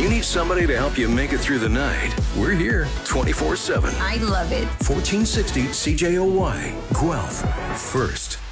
you need somebody to help you make it through the night, we're here 24/7. I love it. 1460 CJOY, Guelph, first.